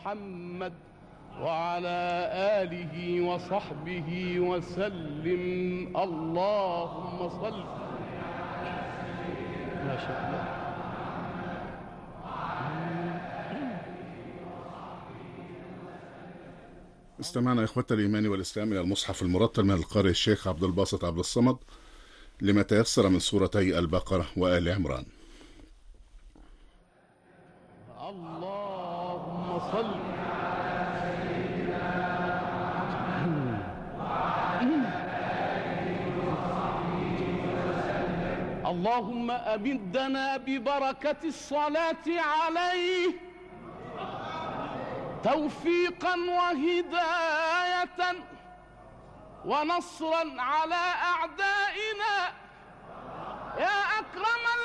محمد وعلى آله وصحبه وسلم. اللهم صل. ما شاء الله. استمعنا إخوة الإيمان والإسلام إلى المصحف المرتل من القارئ الشيخ عبد الباسط عبد الصمد لما تيسر من سورتي البقرة وآل عمران. اللهم صل. اللهم أمدنا ببركة الصلاة عليه توفيقا وهداية ونصرا على أعدائنا يا أكرم